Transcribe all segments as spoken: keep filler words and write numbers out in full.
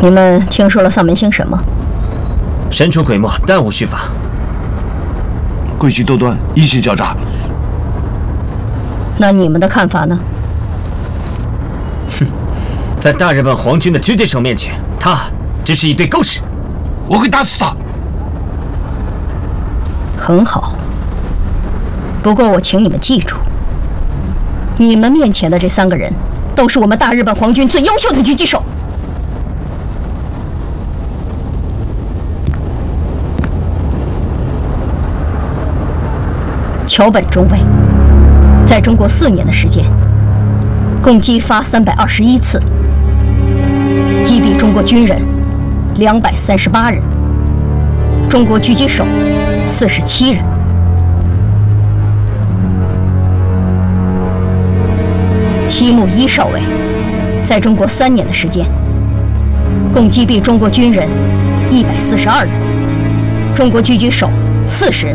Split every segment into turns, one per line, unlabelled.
你们听说了丧门星神吗？
神出鬼没，弹无虚发。
诡计多端，异性狡诈。
那你们的看法呢？
哼，在大日本皇军的狙击手面前，他只是一堆狗屎。
我会打死他。
很好。不过我请你们记住，你们面前的这三个人，都是我们大日本皇军最优秀的狙击手。桥本中尉，在中国四年的时间，共击发三百二十一次，击毙中国军人两百三十八人，中国狙击手四十七人。西木一少尉，在中国三年的时间，共击毙中国军人一百四十二人，中国狙击手四十人。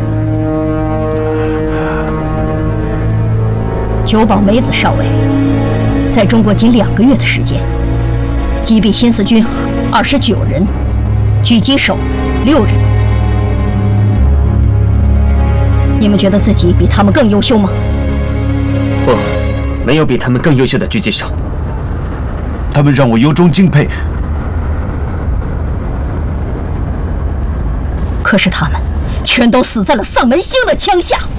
久保美子少尉，在中国仅两个月的时间，击毙新四军二十九人，狙击手六人。你们觉得自己比他们更优秀吗？
不，没有比他们更优秀的狙击手。
他们让我由衷敬佩。
可是他们全都死在了丧门星的枪下。